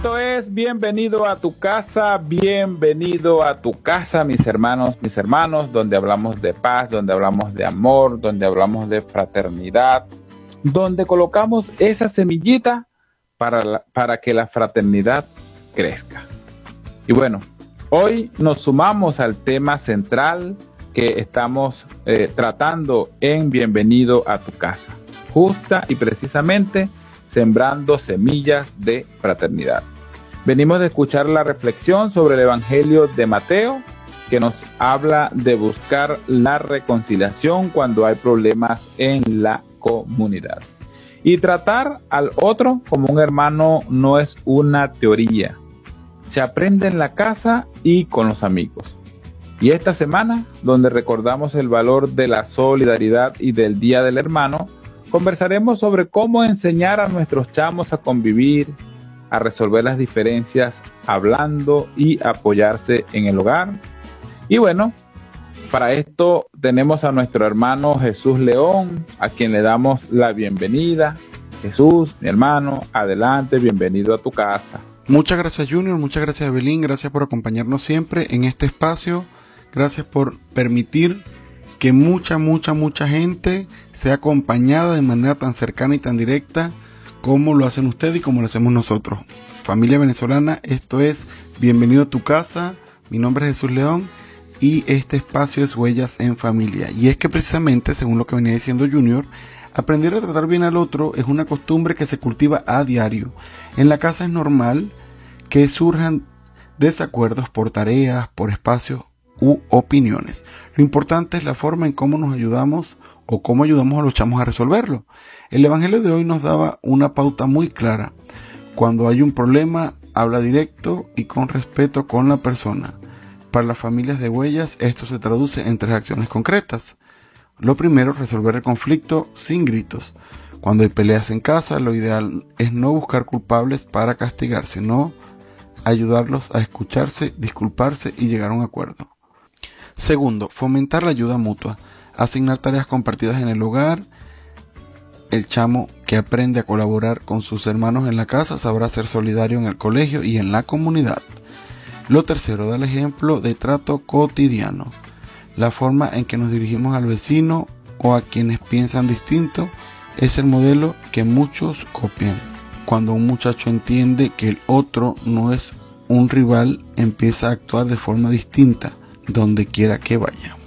Esto es Bienvenido a tu casa, mis hermanos, donde hablamos de paz, donde hablamos de amor, donde hablamos de fraternidad, donde colocamos esa semillita para que la fraternidad crezca. Y bueno, hoy nos sumamos al tema central que estamos tratando en Bienvenido a tu casa, justa y precisamente sembrando semillas de fraternidad. Venimos de escuchar la reflexión sobre el Evangelio de Mateo, que nos habla de buscar la reconciliación cuando hay problemas en la comunidad. Y tratar al otro como un hermano no es una teoría. Se aprende en la casa y con los amigos. Y esta semana, donde recordamos el valor de la solidaridad y del Día del Hermano, conversaremos sobre cómo enseñar a nuestros chamos a convivir, a resolver las diferencias hablando y apoyarse en el hogar. Y bueno, para esto tenemos a nuestro hermano Jesús León, a quien le damos la bienvenida. Jesús, mi hermano, adelante, bienvenido a tu casa. Muchas gracias, Junior, muchas gracias, Evelyn, gracias por acompañarnos siempre en este espacio, gracias por permitir que mucha gente sea acompañada de manera tan cercana y tan directa como lo hacen ustedes y como lo hacemos nosotros. Familia venezolana, esto es Bienvenido a tu casa, mi nombre es Jesús León y este espacio es Huellas en Familia. Y es que precisamente, según lo que venía diciendo Junior, aprender a tratar bien al otro es una costumbre que se cultiva a diario. En la casa es normal que surjan desacuerdos por tareas, por espacios u opiniones. Lo importante es la forma en cómo nos ayudamos o cómo ayudamos a los chamos a resolverlo. El Evangelio de hoy nos daba una pauta muy clara. Cuando hay un problema, habla directo y con respeto con la persona. Para las familias de Huellas, esto se traduce en 3 acciones concretas. Lo primero, resolver el conflicto sin gritos. Cuando hay peleas en casa, lo ideal es no buscar culpables para castigar, sino ayudarlos a escucharse, disculparse y llegar a un acuerdo. Segundo, fomentar la ayuda mutua, asignar tareas compartidas en el hogar. El chamo que aprende a colaborar con sus hermanos en la casa sabrá ser solidario en el colegio y en la comunidad. Lo tercero, dar el ejemplo de trato cotidiano. La forma en que nos dirigimos al vecino o a quienes piensan distinto es el modelo que muchos copian. Cuando un muchacho entiende que el otro no es un rival, empieza a actuar de forma distinta donde quiera que vaya.